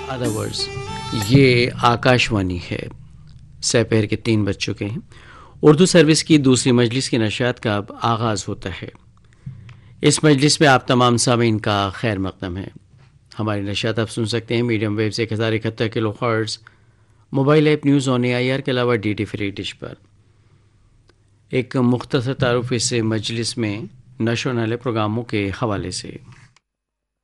अदरवर्स ये आकाशवाणी है। दोपहर के 3 बज चुके हैं। उर्दू सर्विस की दूसरी मजलिस की नशात का अब आगाज़ होता है। इस मजलिस में आप तमाम सामीन का खैर मकदम है। हमारी नशात आप सुन सकते हैं मीडियम वेव से 1071 kilo hertz, mobile app news on AIR के अलावा DT फ्री डिश पर। एक मुख्तसर तारुफ इस मजलिस में नशो नाले प्रोग्रामों के हवाले से।